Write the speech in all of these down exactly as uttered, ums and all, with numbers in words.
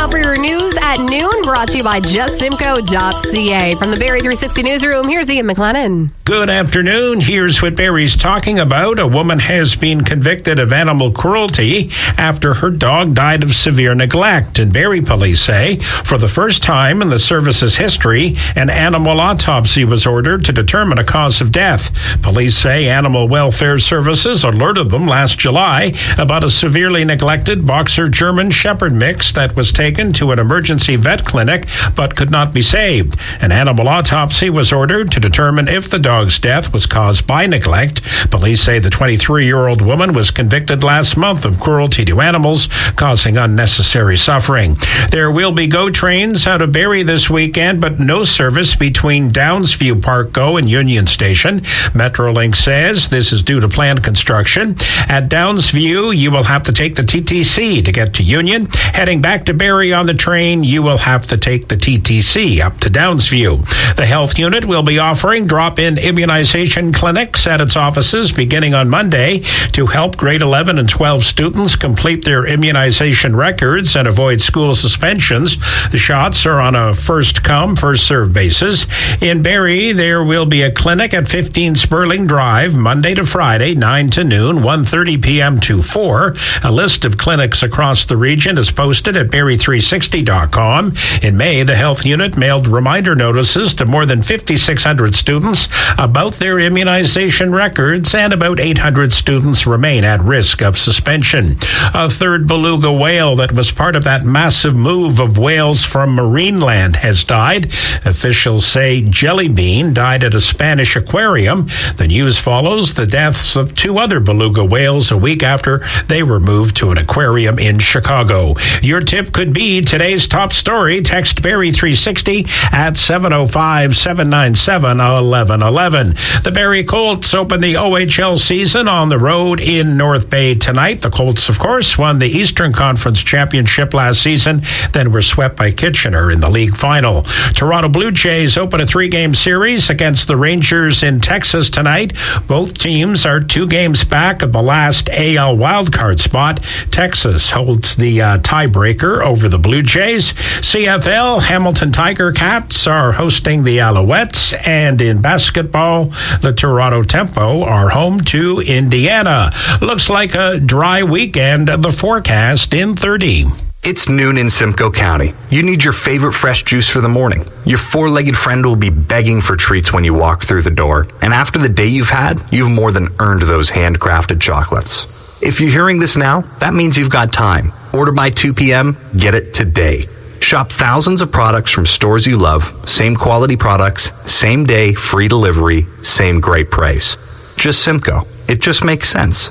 now for your news at noon, brought to you by just simco dot c a. From the Barrie three sixty Newsroom, here's Ian McLennan. Good afternoon. Here's what Barrie's talking about. A woman has been convicted of animal cruelty after her dog died of severe neglect. And Barrie police say, for the first time in the service's history, an animal autopsy was ordered to determine a cause of death. Police say Animal Welfare Services alerted them last July about a severely neglected boxer German Shepherd mix that was taken to an emergency vet clinic but could not be saved. An animal autopsy was ordered to determine if the dog's death was caused by neglect. Police say the twenty-three-year-old woman was convicted last month of cruelty to animals, causing unnecessary suffering. There will be GO trains out of Barrie this weekend, but no service between Downsview Park GO and Union Station. Metrolink says this is due to planned construction. At Downsview, you will have to take the T T C to get to Union. Heading back to Barrie on the train, you will have to take the T T C up to Downsview. The health unit will be offering drop-in immunization clinics at its offices beginning on Monday to help grade eleven and twelve students complete their immunization records and avoid school suspensions. The shots are on a first-come, first-served basis. In Barrie, there will be a clinic at fifteen Sperling Drive, Monday to Friday, nine to noon, one thirty p.m. to four. A list of clinics across the region is posted at barrie three sixty dot com. In May, the health unit mailed reminder notices to more than fifty-six hundred students about their immunization records, and about eight hundred students remain at risk of suspension. A third beluga whale that was part of that massive move of whales from Marineland has died. Officials say Jelly Bean died at a Spanish aquarium. The news follows the deaths of two other beluga whales a week after they were moved to an aquarium in Chicago. Your tip could be today's top story. Text Barrie three sixty at seven oh five, seven nine seven, eleven eleven. The Barrie Colts open the O H L season on the road in North Bay tonight. The Colts, of course, won the Eastern Conference Championship last season, then were swept by Kitchener in the league final. Toronto Blue Jays open a three-game series against the Rangers in Texas tonight. Both teams are two games back of the last A L wildcard spot. Texas holds the uh, tiebreaker over the Blue Jays. C F L, Hamilton Tiger Cats are hosting the Alouettes, and in basketball, the Toronto Tempo are home to Indiana. Looks like a dry weekend. The forecast in thirty. It's noon in Simcoe County. You need your favorite fresh juice for the morning. Your four-legged friend will be begging for treats when you walk through the door. And after the day you've had, you've more than earned those handcrafted chocolates. If you're hearing this now, that means you've got time. Order by two p.m., get it today. Shop thousands of products from stores you love, same quality products, same day, free delivery, same great price. Just Simcoe. It just makes sense.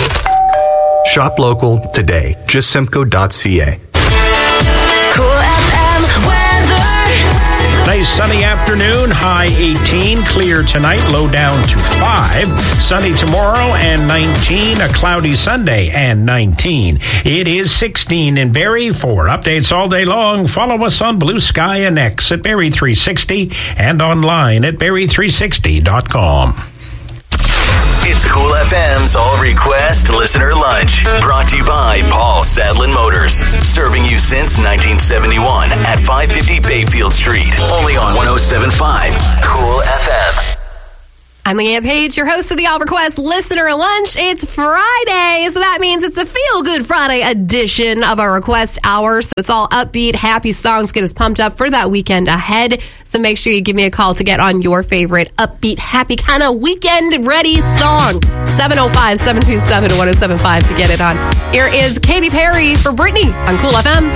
Shop local today. just simco dot c a. Cool F M weather. Nice sunny afternoon, high eighteen, clear tonight, low down to five. Sunny tomorrow and nineteen, a cloudy Sunday and nineteen. It is sixteen in Barrie. For updates all day long, follow us on Blue Sky and X at Barrie three sixty and online at barrie three sixty dot com. It's Cool F M's All Request Listener Lunch, brought to you by Paul Sadlin Motors, serving you since nineteen seventy-one at five fifty Bayfield Street, only on one oh seven point five Cool F M. I'm Leanne Page, your host of the All Request Listener Lunch. It's Friday, so that means it's a Feel Good Friday edition of our Request Hour. So it's all upbeat, happy songs, get us pumped up for that weekend ahead. So make sure you give me a call to get on your favorite upbeat, happy kind of weekend-ready song. seven oh five, seven two seven, one oh seven five to get it on. Here is Katy Perry for Britney on Cool F M.